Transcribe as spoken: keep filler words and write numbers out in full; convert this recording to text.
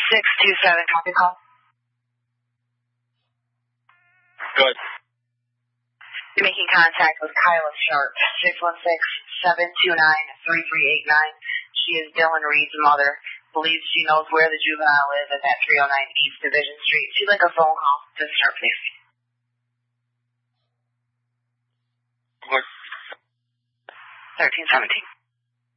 six two seven, copy call. Good. You're making contact with Kyla Sharp, six one six, seven two nine, three three eight nine. She is Dylan Reed's mother. Believes she knows where the juvenile is at that three oh nine East Division Street. She'd like a phone call. Just start, please. What? thirteen seventeen.